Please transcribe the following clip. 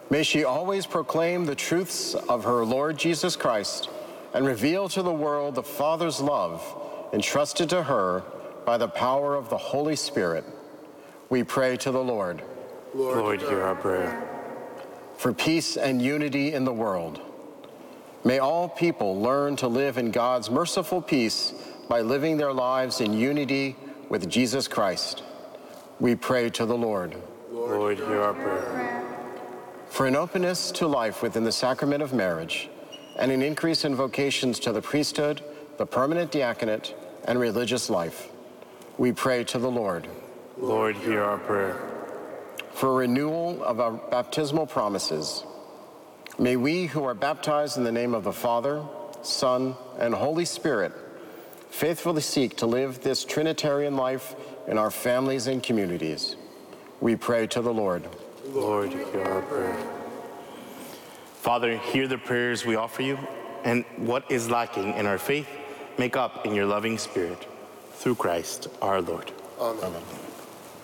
May she always proclaim the truths of her Lord Jesus Christ and reveal to the world the Father's love entrusted to her by the power of the Holy Spirit. We pray to the Lord. Lord, hear our prayer. For peace and unity in the world. May all people learn to live in God's merciful peace by living their lives in unity with Jesus Christ. We pray to the Lord. Lord, hear our prayer. For an openness to life within the sacrament of marriage and an increase in vocations to the priesthood, the permanent diaconate, and religious life. We pray to the Lord. Lord, hear our prayer. For renewal of our baptismal promises. May we who are baptized in the name of the Father, Son, and Holy Spirit faithfully seek to live this Trinitarian life in our families and communities. We pray to the Lord. Lord, hear our prayer. Father, hear the prayers we offer you, and what is lacking in our faith, make up in your loving Spirit. Through Christ our Lord. Amen. Amen.